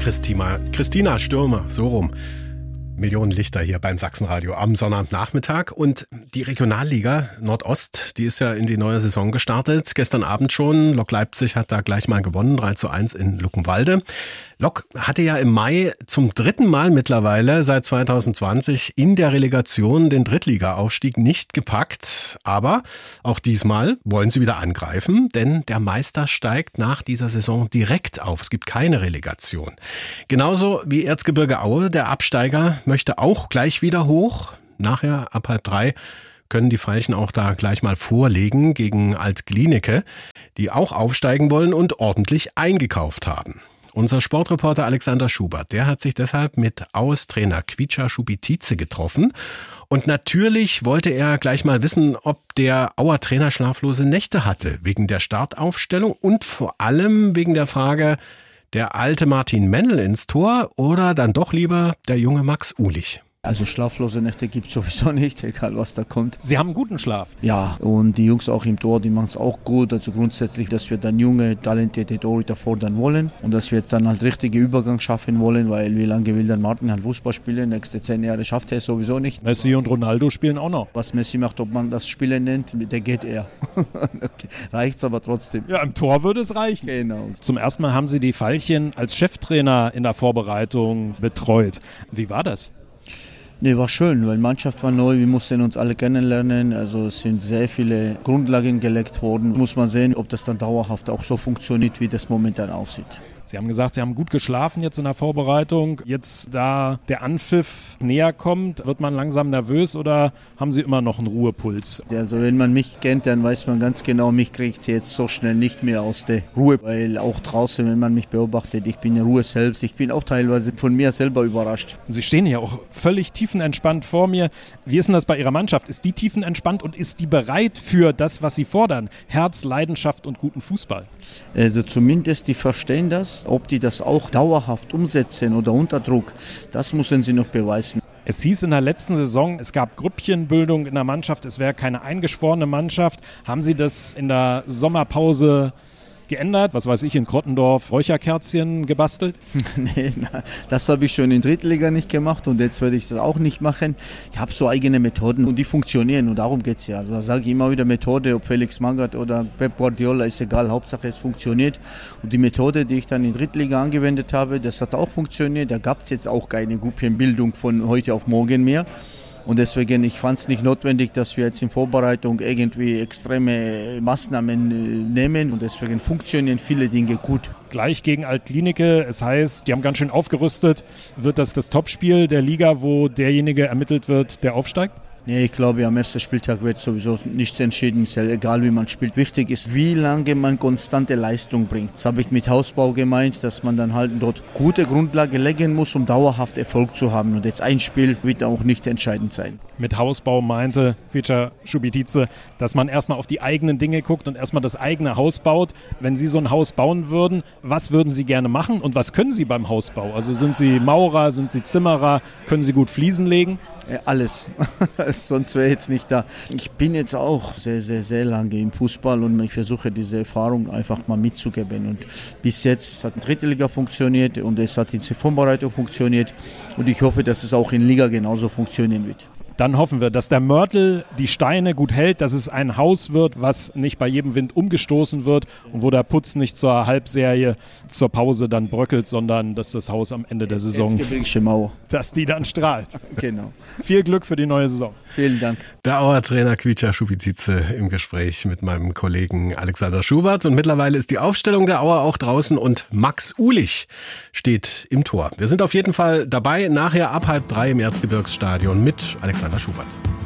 Christina Stürmer, so rum. Millionen Lichter hier beim Sachsenradio am Sonnabendnachmittag. Und die Regionalliga Nordost, die ist ja in die neue Saison gestartet. Gestern Abend schon. Lok Leipzig hat da gleich mal gewonnen, 3:1 in Luckenwalde. Lok hatte ja im Mai zum 3. Mal mittlerweile seit 2020 in der Relegation den Drittliga-Aufstieg nicht gepackt. Aber auch diesmal wollen sie wieder angreifen, denn der Meister steigt nach dieser Saison direkt auf. Es gibt keine Relegation. Genauso wie Erzgebirge Aue, der Absteiger, möchte auch gleich wieder hoch. Nachher ab 2:30 können die Veilchen auch da gleich mal vorlegen gegen Alt-Glienicke, die auch aufsteigen wollen und ordentlich eingekauft haben. Unser Sportreporter Alexander Schubert, der hat sich deshalb mit Aues Trainer Kvicha Šubitice getroffen. Und natürlich wollte er gleich mal wissen, ob der Auer Trainer schlaflose Nächte hatte, wegen der Startaufstellung und vor allem wegen der Frage, der alte Martin Mennel ins Tor oder dann doch lieber der junge Max Uhlich? Also schlaflose Nächte gibt es sowieso nicht, egal was da kommt. Sie haben einen guten Schlaf? Ja, und die Jungs auch im Tor, die machen es auch gut. Also grundsätzlich, dass wir dann junge, talentierte Torhüter fordern wollen und dass wir jetzt dann halt richtige Übergang schaffen wollen, weil wie lange will dann Martin halt Fußball spielen? Nächste 10 Jahre schafft er es sowieso nicht. Messi und Ronaldo spielen auch noch. Was Messi macht, ob man das Spielen nennt, der geht eher. Okay. Reicht's aber trotzdem. Ja, im Tor würde es reichen. Genau. Zum ersten Mal haben Sie die Veilchen als Cheftrainer in der Vorbereitung betreut. Wie war das? Nee, war schön, weil die Mannschaft war neu, wir mussten uns alle kennenlernen, also es sind sehr viele Grundlagen gelegt worden. Muss man sehen, ob das dann dauerhaft auch so funktioniert, wie das momentan aussieht. Sie haben gesagt, Sie haben gut geschlafen jetzt in der Vorbereitung. Jetzt, da der Anpfiff näher kommt, wird man langsam nervös oder haben Sie immer noch einen Ruhepuls? Also wenn man mich kennt, dann weiß man ganz genau, mich kriegt jetzt so schnell nicht mehr aus der Ruhe. Weil auch draußen, wenn man mich beobachtet, ich bin in Ruhe selbst. Ich bin auch teilweise von mir selber überrascht. Sie stehen ja auch völlig tiefenentspannt vor mir. Wie ist denn das bei Ihrer Mannschaft? Ist die tiefenentspannt und ist die bereit für das, was Sie fordern? Herz, Leidenschaft und guten Fußball? Also zumindest, die verstehen das. Ob die das auch dauerhaft umsetzen oder unter Druck, das müssen sie noch beweisen. Es hieß in der letzten Saison, es gab Grüppchenbildung in der Mannschaft, es wäre keine eingeschworene Mannschaft. Haben Sie das in der Sommerpause geändert? Was weiß ich, in Krottendorf Räucherkerzchen gebastelt? Nee, das habe ich schon in Drittliga nicht gemacht und jetzt werde ich das auch nicht machen. Ich habe so eigene Methoden und die funktionieren und darum geht es ja. Also da sage ich immer wieder Methode, ob Felix Magath oder Pep Guardiola, ist egal, Hauptsache es funktioniert. Und die Methode, die ich dann in Drittliga angewendet habe, das hat auch funktioniert. Da gab es jetzt auch keine Gruppenbildung von heute auf morgen mehr. Und deswegen, ich fand es nicht notwendig, dass wir jetzt in Vorbereitung irgendwie extreme Maßnahmen nehmen. Und deswegen funktionieren viele Dinge gut. Gleich gegen Alt-Glienicke, es heißt, die haben ganz schön aufgerüstet. Wird das Topspiel der Liga, wo derjenige ermittelt wird, der aufsteigt? Nee, ich glaube, am ersten Spieltag wird sowieso nichts entschieden. Ist ja egal, wie man spielt. Wichtig ist, wie lange man konstante Leistung bringt. Das habe ich mit Hausbau gemeint, dass man dann halt dort gute Grundlage legen muss, um dauerhaft Erfolg zu haben. Und jetzt ein Spiel wird auch nicht entscheidend sein. Mit Hausbau meinte Kvicha Šubitice, dass man erstmal auf die eigenen Dinge guckt und erstmal das eigene Haus baut. Wenn Sie so ein Haus bauen würden, was würden Sie gerne machen und was können Sie beim Hausbau? Also sind Sie Maurer, sind Sie Zimmerer, können Sie gut Fliesen legen? Ja, alles. Sonst wäre ich jetzt nicht da. Ich bin jetzt auch sehr, sehr, sehr lange im Fußball und ich versuche diese Erfahrung einfach mal mitzugeben. Und bis jetzt es hat in Dritte Liga funktioniert und es hat in der Vorbereitung funktioniert und ich hoffe, dass es auch in Liga genauso funktionieren wird. Dann hoffen wir, dass der Mörtel die Steine gut hält, dass es ein Haus wird, was nicht bei jedem Wind umgestoßen wird und wo der Putz nicht zur Halbserie, zur Pause dann bröckelt, sondern dass das Haus am Ende der Saison, dass die dann strahlt. Genau. Viel Glück für die neue Saison. Vielen Dank. Der Auer Trainer Kvicha Šubitice im Gespräch mit meinem Kollegen Alexander Schubert. Und mittlerweile ist die Aufstellung der Auer auch draußen und Max Uhlich steht im Tor. Wir sind auf jeden Fall dabei, nachher ab 2:30 im Erzgebirgsstadion mit Alexander Schubert.